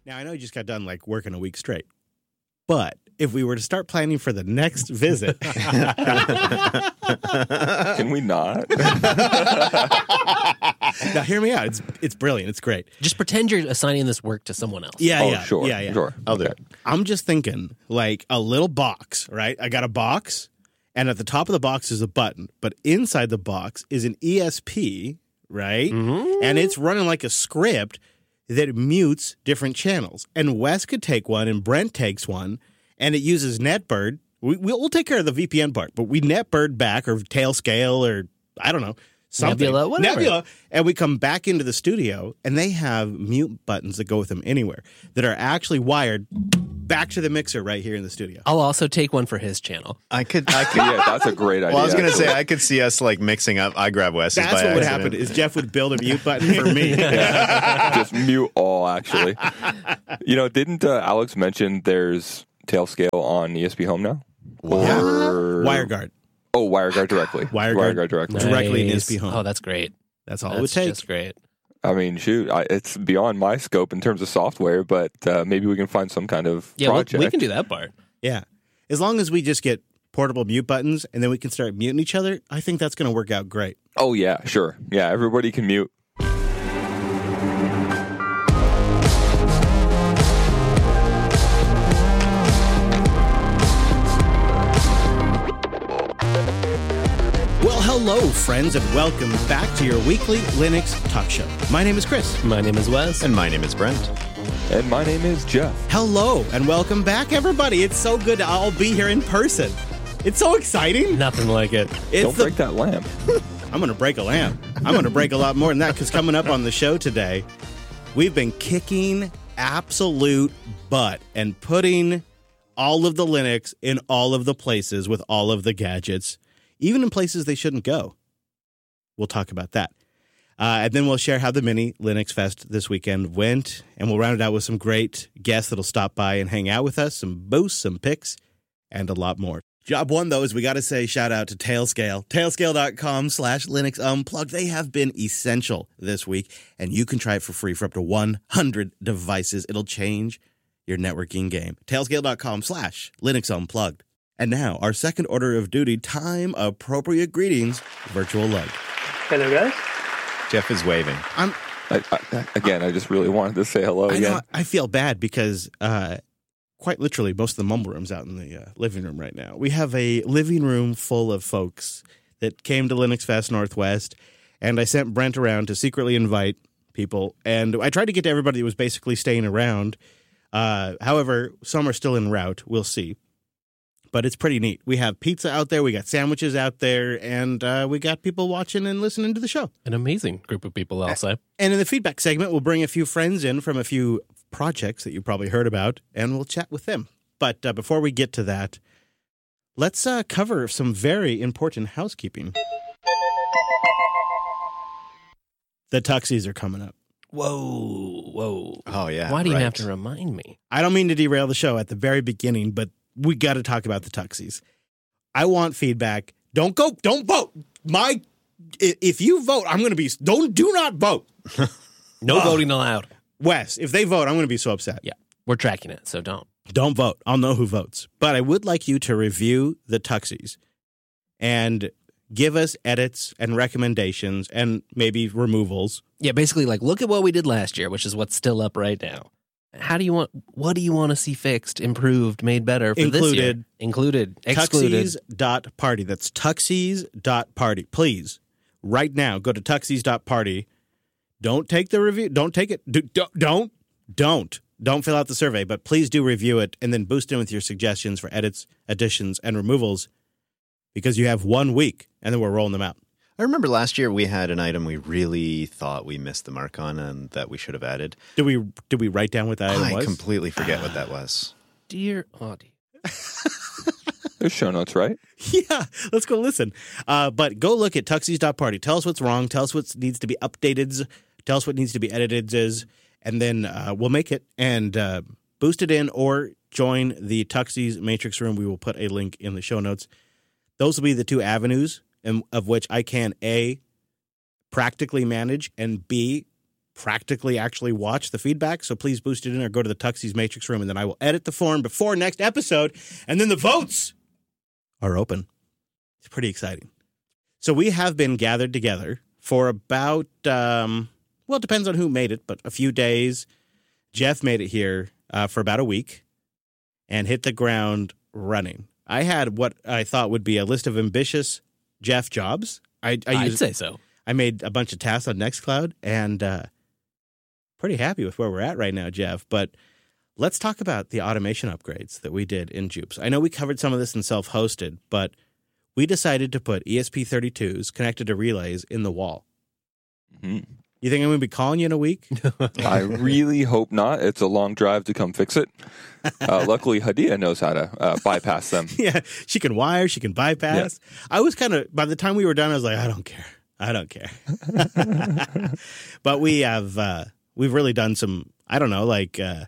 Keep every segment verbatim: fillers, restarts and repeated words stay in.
Now, I know you just got done, like, working a week straight. But if we were to start planning for the next visit... Can we not? Now, hear me out. It's it's brilliant. It's great. Just pretend you're assigning this work to someone else. Yeah, oh, yeah. sure. Yeah, yeah. Sure. I'll do Okay. it. I'm just thinking, like, a little box, right? I got a box, and at the top of the box is a button. But inside the box is an E S P, right? Mm-hmm. And it's running like a script that mutes different channels. And Wes could take one, and Brent takes one, and it uses NetBird. We, we'll take care of the V P N part, but we NetBird back or Tailscale or, I don't know, something. Nebula, whatever. Nebula. And we come back into the studio, and they have mute buttons that go with them anywhere that are actually wired back to the mixer right here in the studio. I'll also take one for his channel. I could. I could. Yeah, that's a great idea. Well, I was going to actually. say I could see us like mixing up. I grab Wes's. That's by what would accident. happen is Jeff would build a mute button for me. Just mute all, actually. You know, didn't uh, Alex mention there's Tailscale on E S P Home now? Yeah. Or... WireGuard. Oh, WireGuard directly. WireGuard. WireGuard directly. Nice. Directly in E S Nice. P Home. Oh, that's great. That's all That's it would take. just great. I mean, shoot, I, it's beyond my scope in terms of software, but uh, maybe we can find some kind of Yeah, we project. we can do that part. Yeah. As long as we just get portable mute buttons and then we can start muting each other, I think that's going to work out great. Oh, yeah, sure. Yeah, everybody can mute. Well, hello, friends, and welcome back to your weekly Linux talk show. My name is Chris. My name is Wes. And my name is Brent. And my name is Jeff. Hello, and welcome back, everybody. It's so good to all be here in person. It's so exciting. Nothing like it. It's Don't the- break that lamp. I'm going to break a lamp. I'm going to break a lot more than that because coming up on the show today, we've been kicking absolute butt and putting all of the Linux in all of the places with all of the gadgets, even in places they shouldn't go. We'll talk about that. Uh, and then we'll share how the mini Linux Fest this weekend went, and we'll round it out with some great guests that'll stop by and hang out with us, some boosts, some picks, and a lot more. Job one, though, is we got to say shout out to Tailscale. Tailscale.com slash Linux Unplugged. They have been essential this week, and you can try it for free for up to one hundred devices. It'll change your networking game. Tailscale.com slash Linux Unplugged. And now, our second order of duty, time-appropriate greetings, Virtual Lug. Hello, guys. Jeff is waving. I'm, I, I, again, I just really wanted to say hello I, again. know, I feel bad because, uh, quite literally, most of the mumble room's out in the uh, living room right now. We have a living room full of folks that came to Linux Fest Northwest, and I sent Brent around to secretly invite people, and I tried to get to everybody that was basically staying around. Uh, however, some are still en route. We'll see. But it's pretty neat. We have pizza out there, we got sandwiches out there, and uh, we got people watching and listening to the show. An amazing group of people, I'll say. And in the feedback segment, we'll bring a few friends in from a few projects that you probably heard about, and we'll chat with them. But uh, before we get to that, let's uh, cover some very important housekeeping. The Tuxies are coming up. Whoa, whoa. Oh, yeah. Why do you right. have to remind me? I don't mean to derail the show at the very beginning, but we got to talk about the Tuxies. I want feedback. Don't go, don't vote. My, if you vote, I'm going to be, don't, do not vote. No Oh. voting allowed. Wes, if they vote, I'm going to be so upset. Yeah, we're tracking it, so don't. Don't vote. I'll know who votes. But I would like you to review the Tuxies and give us edits and recommendations and maybe removals. Yeah, basically, like, look at what we did last year, which is what's still up right now. How do you want, what do you want to see fixed, improved, made better for this year? Included. Included. Excluded. Tuxies.party. That's Tuxies.party. Please, right now, go to Tuxies.party. Don't take the review. Don't take it. Do, don't, don't, don't. Don't fill out the survey, but please do review it and then boost in with your suggestions for edits, additions, and removals because you have one week and then we're rolling them out. I remember last year we had an item we really thought we missed the mark on and that we should have added. Did we did we write down what that item I was? completely forget what that was. Dear, oh, dear. There's show notes, right? Yeah, let's go listen. Uh, but go look at Tuxies.party. Tell us what's wrong. Tell us what needs to be updated. Tell us what needs to be edited. And then uh, we'll make it and uh, boost it in or join the Tuxies Matrix Room. We will put a link in the show notes. Those will be the two avenues in, of which I can, A, practically manage, and B, practically actually watch the feedback. So please boost it in or go to the Tuxies Matrix room, and then I will edit the form before next episode. And then the votes are open. It's pretty exciting. So we have been gathered together for about, um, well, it depends on who made it, but a few days. Jeff made it here uh, for about a week and hit the ground running. I had what I thought would be a list of ambitious Jeff jobs. I, I I'd used, say so. I made a bunch of tasks on Nextcloud, and uh, pretty happy with where we're at right now, Jeff. But let's talk about the automation upgrades that we did in Jupes. I know we covered some of this in self-hosted, but we decided to put E S P thirty-twos connected to relays in the wall. Mm-hmm. You think I'm going to be calling you in a week? I really hope not. It's a long drive to come fix it. Uh, luckily, Hadia knows how to uh, bypass them. Yeah, she can wire, she can bypass. Yeah. I was kind of, by the time we were done, I was like, I don't care. I don't care. But we have, uh, we've really done some, I don't know, like, uh,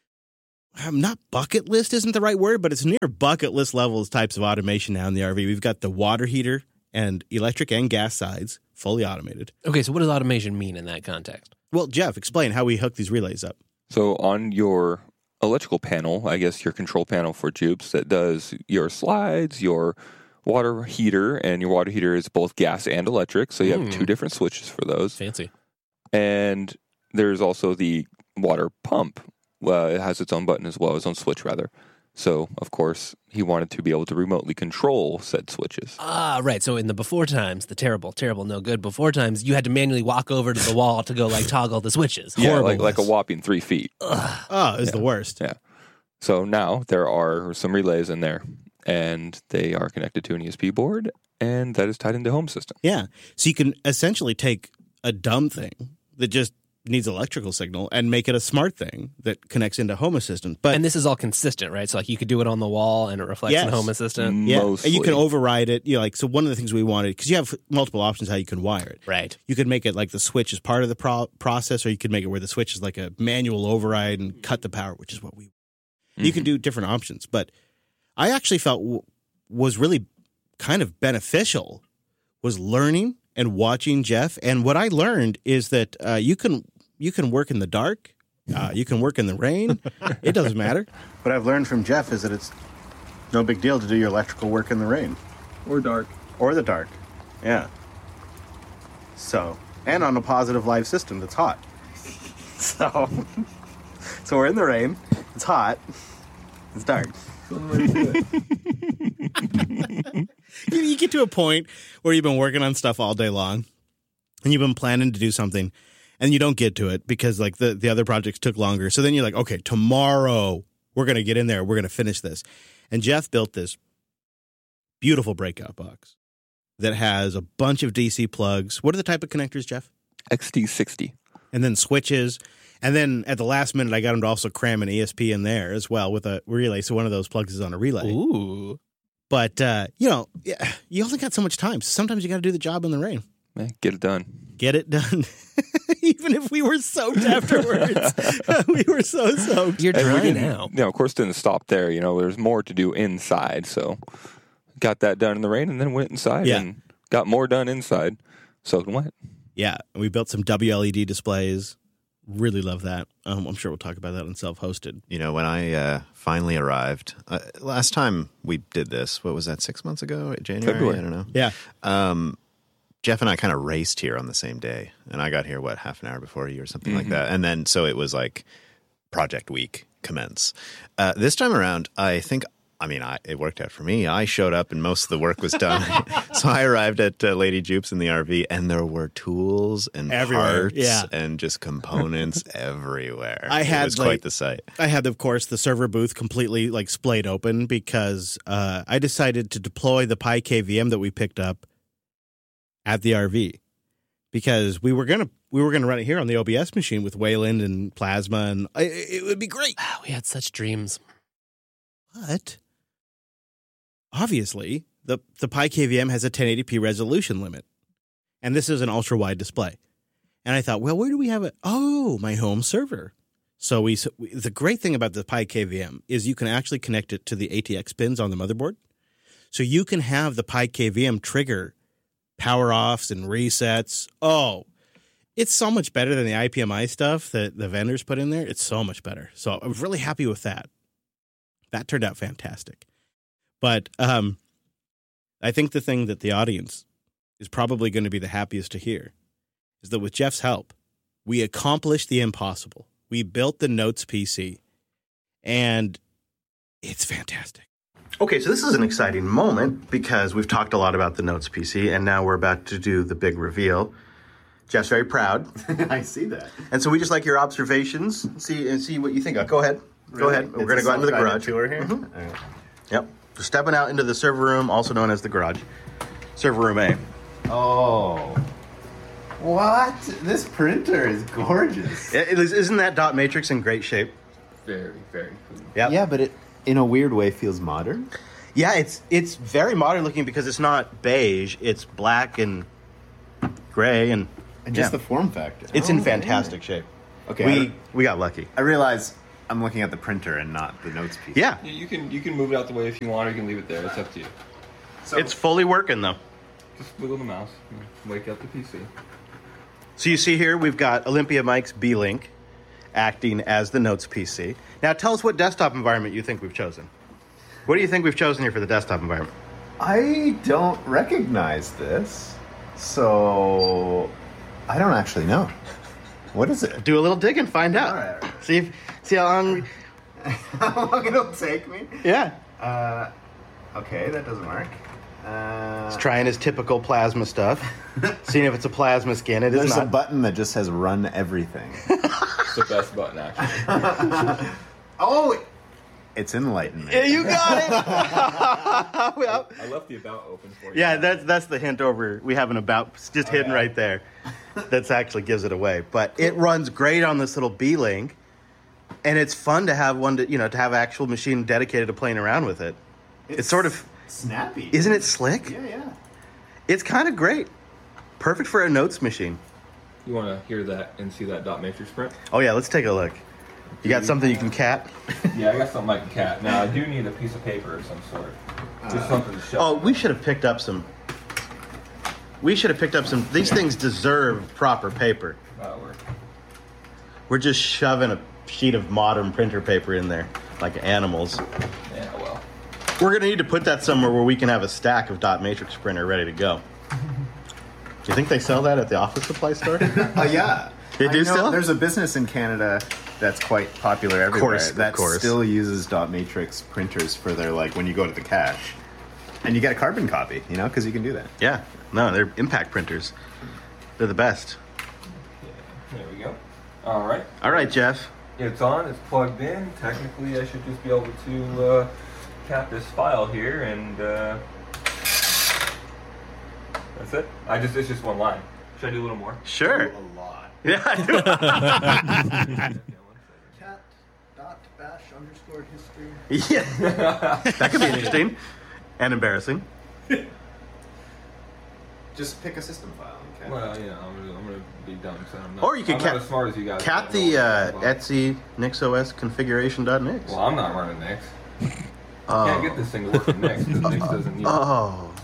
not bucket list isn't the right word, but it's near bucket list levels types of automation now in the R V. We've got the water heater and electric and gas sides fully automated. Okay, so what does automation mean in that context? Well, Jeff, explain how we hook these relays up. So on your electrical panel, I guess your control panel for Jupes, that does your slides, your water heater, and your water heater is both gas and electric. So you have Mm. two different switches for those. Fancy. And there's also the water pump. Well, it has its own button as well, its own switch rather. So, of course, he wanted to be able to remotely control said switches. Ah, right. So in the before times, the terrible, terrible, no good before times, you had to manually walk over to the wall to go like toggle the switches. Yeah, Horrible. like, like a whopping three feet. Ugh. Oh, it's Yeah. the worst. Yeah. So now there are some relays in there, and they are connected to an E S P board, and that is tied into Home System. Yeah. So you can essentially take a dumb thing that just needs electrical signal and make it a smart thing that connects into Home Assistant. But And this is all consistent, right? So like you could do it on the wall and it reflects Yes. in Home Assistant. yeah, Mostly. you can override it. You know, like so one of the things we wanted, because you have multiple options how you can wire it. Right. You could make it like the switch is part of the pro- process, or you could make it where the switch is like a manual override and cut the power, which is what we. Mm-hmm. You can do different options, but I actually felt w- was really kind of beneficial was learning and watching Jeff. And what I learned is that uh, you can you can work in the dark, uh, you can work in the rain. It doesn't matter. What I've learned from Jeff is that it's no big deal to do your electrical work in the rain. Or dark. Or the dark. Yeah. So, and on a positive live system that's hot. So, so we're in the rain, it's hot, it's dark. you, you get to a point where you've been working on stuff all day long and you've been planning to do something and you don't get to it because like the, the other projects took longer. So then you're like, okay, tomorrow we're going to get in there. We're going to finish this. And Jeff built this beautiful breakout box that has a bunch of D C plugs. What are the type of connectors, Jeff? X T sixty. And then switches. And then at the last minute, I got him to also cram an E S P in there as well with a relay. So one of those plugs is on a relay. Ooh. But, uh, you know, yeah, you only got so much time. So sometimes you got to do the job in the rain. Eh, get it done. Get it done. Even if we were soaked afterwards. We were so soaked. You're And we dry didn't, now. you know, of course, didn't stop there. You know, there's more to do inside. So got that done in the rain and then went inside Yeah. and got more done inside. Soaked and wet. Yeah. We built some W L E D displays. Really love that. Um, I'm sure we'll talk about that on self-hosted. You know, when I uh, finally arrived, uh, last time we did this, what was that, six months ago? January? February. I don't know. Yeah. Um, Jeff and I kind of raced here on the same day. And I got here, what, half an hour before you or something like that. And then, so it was like project week commence. Uh, this time around, I think, I mean, I, it worked out for me. I showed up and most of the work was done. So I arrived at uh, Lady Jupes in the R V and there were tools and Everywhere, parts yeah. and just components everywhere. I had, it was like- quite the sight. I had, of course, the server booth completely like splayed open because uh, I decided to deploy the Pi K V M that we picked up at the R V because we were gonna we were gonna run it here on the O B S machine with Wayland and Plasma, and it, it would be great. Wow, we had such dreams. But obviously, the the Pi K V M has a ten eighty p resolution limit, and this is an ultra wide display. And I thought, well, where do we have it? Oh, my home server. So we, so we the great thing about the Pi K V M is you can actually connect it to the A T X pins on the motherboard. So you can have the Pi K V M trigger power offs and resets. Oh, It's so much better than the I P M I stuff that the vendors put in there. It's so much better. So I was really happy with that. That turned out fantastic. But um, I think the thing that the audience is probably going to be the happiest to hear is that with Jeff's help, we accomplished the impossible. We built the Notes P C, and it's fantastic. Okay, so this is an exciting moment because we've talked a lot about the Notes P C, and now we're about to do the big reveal. Jeff's very proud. I see that. And so we just like your observations, see and see what you think of. Go ahead. Go Really? ahead. We're It's going to a go out into the self-guided garage. tour here. Mhm. All right. Yep. We're stepping out into the server room, also known as the garage. Server room A. Oh. What? This printer is gorgeous. It- it is- isn't that dot matrix in great shape? Very, very cool. Yep. Yeah, but it, in a weird way, feels modern. Yeah, it's it's very modern looking because it's not beige. It's black and gray, and, And just yeah. the form factor. it's Oh, in fantastic shape. yeah. Okay. We I, we got lucky. I realize I'm looking at the printer and not the notes piece. Yeah, You can you can move it out the way if you want, or you can leave it there. It's up to you. So, it's fully working though. Just wiggle the mouse. And wake up the P C. So you see here, we've got Olympia Mike's B-Link acting as the Notes P C. Now tell us what desktop environment you think we've chosen. What do you think we've chosen here for the desktop environment? I don't recognize this, so I don't actually know. What is it? Do a little dig and find out. All right, all right. See if see how long. How long it'll take me? Yeah, Uh, okay, that doesn't work. Uh, he's trying his typical plasma stuff, seeing if it's a plasma skin. It is there's a not. button that just says "Run Everything." It's the best button, actually. Oh, it's enlightenment. Yeah, you got it. Well, I left the about open for you. yeah, that's that's the hint over. We have an about just Oh, hidden yeah. right there. That's actually gives it away. But it runs great on this little B-Link, and it's fun to have one to you know to have actual machine dedicated to playing around with it. It's, sort of snappy. isn't it slick? Yeah, yeah. It's kind of great. Perfect for a notes machine. You want to hear that and see that dot matrix print? Oh yeah, let's take a look. You got something you can cat? Yeah, I got something like a cat. Now I do need a piece of paper of some sort. Just something to show. Oh, we should have picked up some. We should have picked up some. These things deserve proper paper. That'll work. We're just shoving a sheet of modern printer paper in there like animals. Yeah, well. We're gonna need to put that somewhere where we can have a stack of dot matrix printer ready to go. Do you think they sell that at the office supply store? Oh yeah. They do I know still? There's a business in Canada that's quite popular everywhere course, of that course. still uses dot matrix printers for their like when you go to the cache, and you get a carbon copy, you know, because you can do that. Yeah. No, they're impact printers. They're the best. There we go. All right. All right, Jeff. It's on. It's plugged in. Technically, I should just be able to uh, cap this file here, and uh, that's it. I just it's just one line. Should I do a little more? Sure. A lot. Yeah. I do. Cat dot bash underscore history. Yeah. That could be interesting and embarrassing. Just pick a system file. Okay. Well, yeah, I'm gonna, I'm gonna be dumb, so I'm not. Or you could I'm cat- not as smart as you guys. Cat but the I uh, know- Etsy NixOS configuration.nix. Well, I'm not running Nix. Oh. Can't get this thing to work with Nix because Nix doesn't need. Oh.